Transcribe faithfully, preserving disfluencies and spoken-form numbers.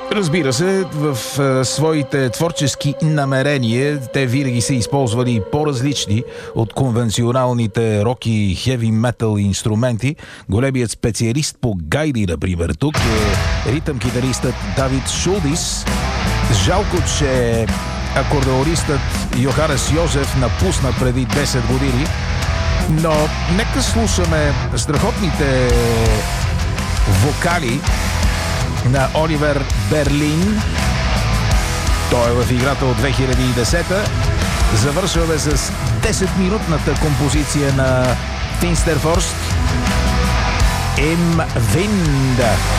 Разбира се, в а, своите творчески намерения те винаги са използвали по-различни от конвенционалните рок и хеви метал инструменти. Големият специалист по гайди, например, тук е ритъм-китаристът Давид Шулдис. Жалко, че акордеонистът Йоханес Йозеф напусна преди десет години, но нека слушаме страхотните вокали на Оливер Берлин. Той е в играта от две хиляди и десета. Завършваме с десет-минутната композиция на Финстерфорст Im Wind.